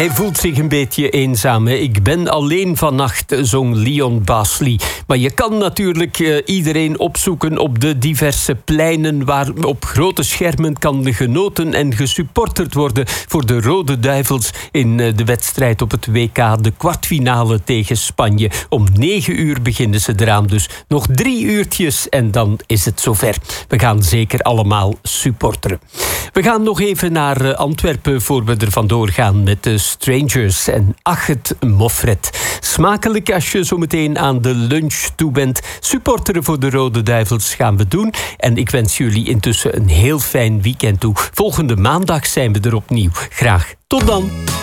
Hij voelt zich een beetje eenzaam. Hè? Ik ben alleen vannacht, zong Leon Basley. Maar je kan natuurlijk iedereen opzoeken op de diverse pleinen waar op grote schermen kan genoten en gesupporterd worden voor de Rode Duivels in de wedstrijd op het WK, de kwartfinale tegen Spanje. Om 9 uur beginnen ze eraan, dus nog 3 uurtjes en dan is het zover. We gaan zeker allemaal supporteren. We gaan nog even naar Antwerpen voor we er vandoor gaan met de Strangers en Achet Mofret. Smakelijk als je zo meteen aan de lunch toe bent. Supporteren voor de Rode Duivels gaan we doen. En ik wens jullie intussen een heel fijn weekend toe. Volgende maandag zijn we er opnieuw. Graag tot dan.